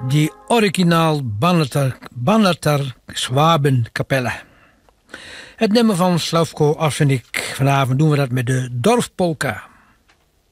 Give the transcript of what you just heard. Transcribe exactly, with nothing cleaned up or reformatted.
Die originaal Banneter, Banneter Schwabenkapelle. Het nummer van Slavko Arsenik. Vanavond doen we dat met de Dorfpolka.